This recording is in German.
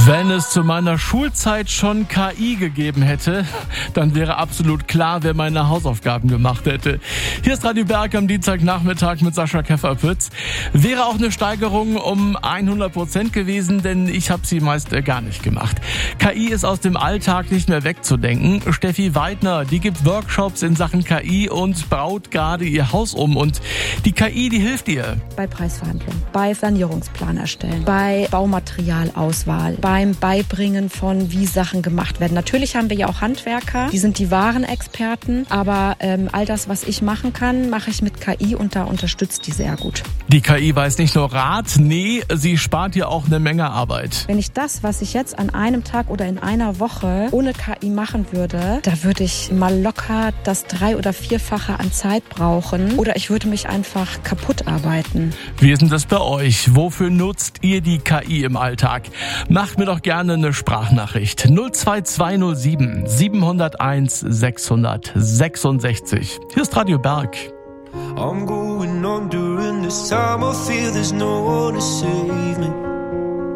Wenn es zu meiner Schulzeit schon KI gegeben hätte, dann wäre absolut klar, wer meine Hausaufgaben gemacht hätte. Hier ist Radio Berg am Dienstagnachmittag mit Sascha Käferpütz. Wäre auch eine Steigerung um 100% gewesen, denn ich habe sie meist gar nicht gemacht. KI ist aus dem Alltag nicht mehr wegzudenken. Steffi Weidner, die gibt Workshops in Sachen KI und baut gerade ihr Haus um. Und die KI, die hilft ihr. Bei Preisverhandlungen, bei Sanierungsplan erstellen, bei Baumaterialauswahl, beim Beibringen von, wie Sachen gemacht werden. Natürlich haben wir ja auch Handwerker, die sind die wahren Experten, aber all das, was ich machen kann, mache ich mit KI und da unterstützt die sehr gut. Die KI weiß nicht nur Rat, nee, sie spart dir auch eine Menge Arbeit. Wenn ich das, was ich jetzt an einem Tag oder in einer Woche ohne KI machen würde, da würde ich mal locker das 3- oder 4-fache an Zeit brauchen oder ich würde mich einfach kaputt arbeiten. Wie ist denn das bei euch? Wofür nutzt ihr die KI im Alltag? Macht mir doch gerne eine Sprachnachricht. 02207 701 666. Hier ist Radio Berg. I'm going on during this time. I feel there's no one to save me.